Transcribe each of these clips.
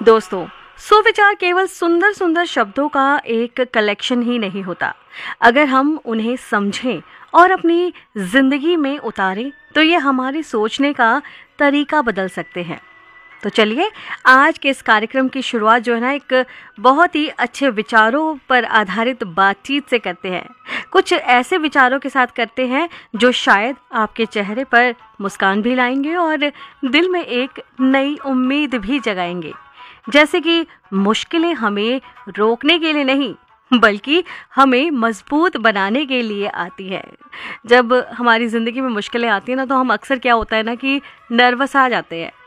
दोस्तों, सुविचार केवल सुंदर सुंदर शब्दों का एक कलेक्शन ही नहीं होता। अगर हम उन्हें समझें और अपनी जिंदगी में उतारें तो ये हमारी सोचने का तरीका बदल सकते हैं। तो चलिए आज के इस कार्यक्रम की शुरुआत जो है ना एक बहुत ही अच्छे विचारों पर आधारित बातचीत से करते हैं। कुछ ऐसे विचारों के साथ करते हैं जो शायद आपके चेहरे पर मुस्कान भी लाएंगे और दिल में एक नई उम्मीद भी जगाएंगे। जैसे कि मुश्किलें हमें रोकने के लिए नहीं बल्कि हमें मजबूत बनाने के लिए आती है। जब हमारी ज़िंदगी में मुश्किलें आती हैं ना तो हम अक्सर क्या होता है ना कि नर्वस आ जाते हैं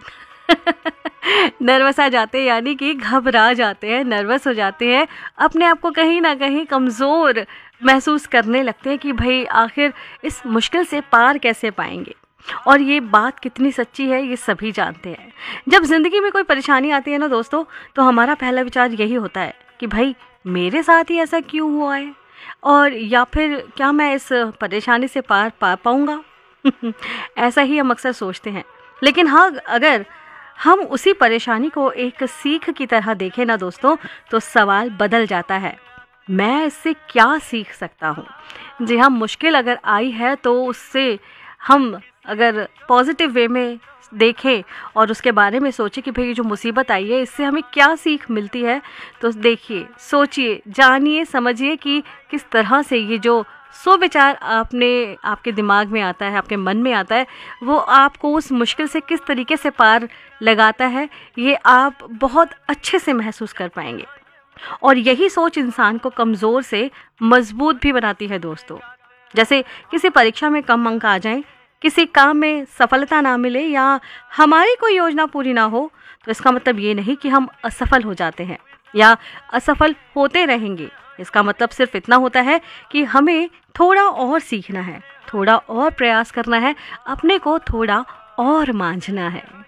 नर्वस आ जाते हैं यानी कि घबरा जाते हैं, नर्वस हो जाते हैं, अपने आप को कहीं ना कहीं कमज़ोर महसूस करने लगते हैं कि भाई आखिर इस मुश्किल से पार कैसे पाएंगे। और ये बात कितनी सच्ची है ये सभी जानते हैं। जब ज़िंदगी में कोई परेशानी आती है ना दोस्तों, तो हमारा पहला विचार यही होता है कि भाई मेरे साथ ही ऐसा क्यों हुआ है, और या फिर क्या मैं इस परेशानी से पार पा पाऊँगा ऐसा ही हम अक्सर सोचते हैं। लेकिन हाँ, अगर हम उसी परेशानी को एक सीख की तरह देखें ना दोस्तों, तो सवाल बदल जाता है, मैं इससे क्या सीख सकता हूँ। जी हाँ, मुश्किल अगर आई है तो उससे हम अगर पॉजिटिव वे में देखें और उसके बारे में सोचें कि भाई जो मुसीबत आई है इससे हमें क्या सीख मिलती है, तो देखिए, सोचिए, जानिए, समझिए कि किस तरह से ये जो सुविचार आपके दिमाग में आता है, आपके मन में आता है, वो आपको उस मुश्किल से किस तरीके से पार लगाता है, ये आप बहुत अच्छे से महसूस कर पाएंगे। और यही सोच इंसान को कमज़ोर से मजबूत भी बनाती है दोस्तों। जैसे किसी परीक्षा में कम अंक आ जाएं, किसी काम में सफलता ना मिले या हमारी कोई योजना पूरी ना हो, तो इसका मतलब ये नहीं कि हम असफल हो जाते हैं या असफल होते रहेंगे। इसका मतलब सिर्फ इतना होता है कि हमें थोड़ा और सीखना है, थोड़ा और प्रयास करना है, अपने को थोड़ा और मांझना है।